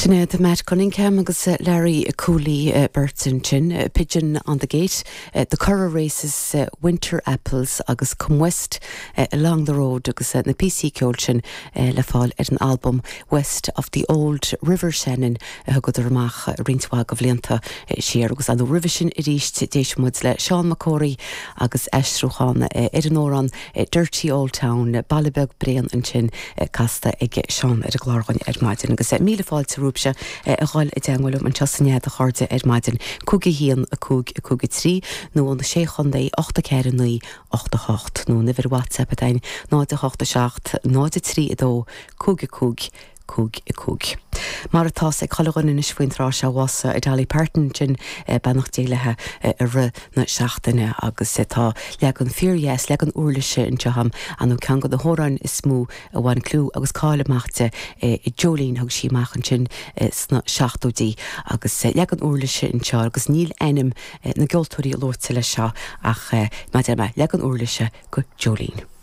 Sinné de Matt Cunningham agus Larry Cooley Burton chin Pigeon on the Gate. The Curragh races Winter Apples agus Come West along the road agus na PC Ceolchin le fáil an album West of the Old River Shannon go amach rintwag of Lianta siar agus an revision ríist déismuid le Sean McCory agus Estrúchan an Dirty Old Town Ballybeg Brean an chin casta ag Sean a glárgan maidin agus míle fáil rúbse a gáil i dangolum an chasannéad a cháirde maidin cúgi hían a cúgi trí nó an 6 8 ceir 9 8 8 nó nifer WhatsApp a dain 9 8 7 9 3 2 cúgi cúg. Mar atá ag chogan in isfuinrá se wasa a Dolly Parton sin benach déilethe a na seachtaine agus tá legan fíorhéas legan úrlaise in teham anú cean go hóran is smú a bhain clú agus cáileachta i Jolín thug sí machchan sin sna seachtúdí agus legan úrlaise in teo agus níl enim na ggheoltóirí lóirta le seo ach legan úrlaise go Jolín.